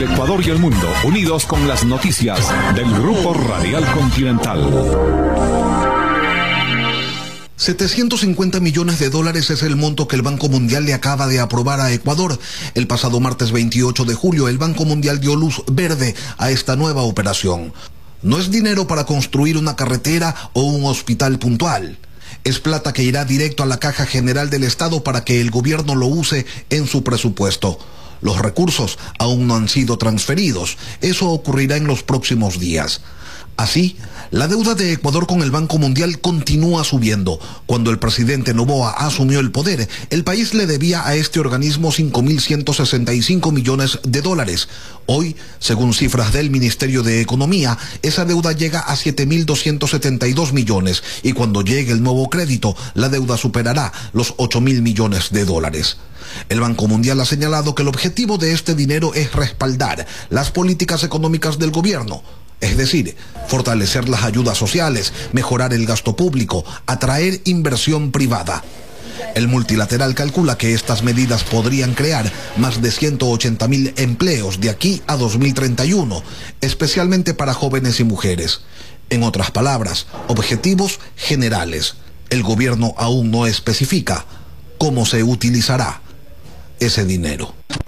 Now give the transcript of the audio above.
El Ecuador y el mundo, unidos con las noticias del Grupo Radial Continental. 750 millones de dólares es el monto que el Banco Mundial le acaba de aprobar a Ecuador. El pasado martes 28 de julio, el Banco Mundial dio luz verde a esta nueva operación. No es dinero para construir una carretera o un hospital puntual. Es plata que irá directo a la Caja General del Estado para que el gobierno lo use en su presupuesto. Los recursos aún no han sido transferidos. Eso ocurrirá en los próximos días. Así, la deuda de Ecuador con el Banco Mundial continúa subiendo. Cuando el presidente Noboa asumió el poder, el país le debía a este organismo 5.165 millones de dólares. Hoy, según cifras del Ministerio de Economía, esa deuda llega a 7.272 millones y cuando llegue el nuevo crédito, la deuda superará los 8.000 millones de dólares. El Banco Mundial ha señalado que el objetivo de este dinero es respaldar las políticas económicas del gobierno. Es decir, fortalecer las ayudas sociales, mejorar el gasto público, atraer inversión privada. El multilateral calcula que estas medidas podrían crear más de 180.000 empleos de aquí a 2031, especialmente para jóvenes y mujeres. En otras palabras, objetivos generales. El gobierno aún no especifica cómo se utilizará ese dinero.